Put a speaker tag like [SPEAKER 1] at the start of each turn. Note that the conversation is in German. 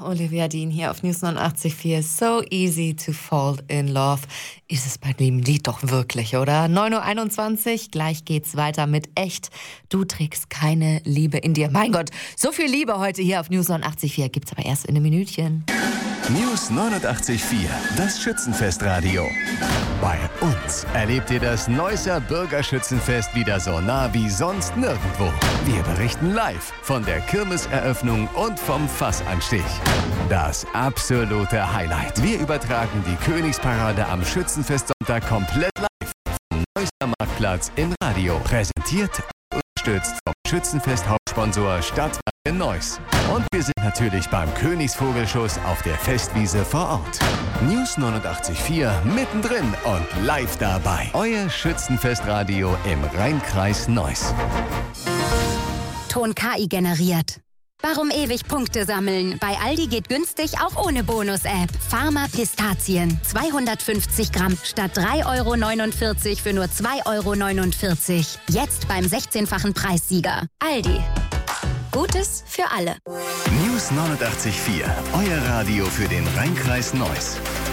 [SPEAKER 1] Olivia Dean hier auf News 89.4. So easy to fall in love. Ist es bei dem Lied doch wirklich, oder? 9.21 Uhr, gleich geht's weiter mit Echt. Du trägst keine Liebe in dir. Mein Gott, so viel Liebe heute hier auf News 89.4. Gibt's aber erst in einem Minütchen.
[SPEAKER 2] News 89.4, das Schützenfestradio. Bei uns erlebt ihr das Neusser Bürgerschützenfest wieder so nah wie sonst nirgendwo. Wir berichten live von der Kirmeseröffnung und vom Fassanstich. Das absolute Highlight. Wir übertragen die Königsparade am Schützenfestsonntag komplett live vom Neusser Marktplatz im Radio. Präsentiert und unterstützt vom Schützenfest-Hauptsponsor Stadtwerke Neuss. Und wir sind natürlich beim Königsvogelschuss auf der Festwiese vor Ort. News 89.4 mittendrin und live dabei. Euer Schützenfestradio im Rheinkreis Neuss.
[SPEAKER 3] Ton KI generiert. Warum ewig Punkte sammeln? Bei Aldi geht günstig auch ohne Bonus-App. Pharma Pistazien. 250 Gramm statt 3,49 € für nur 2,49 €. Jetzt beim 16-fachen Preissieger. Aldi. Gutes für alle.
[SPEAKER 2] News 89.4, euer Radio für den Rheinkreis Neuss.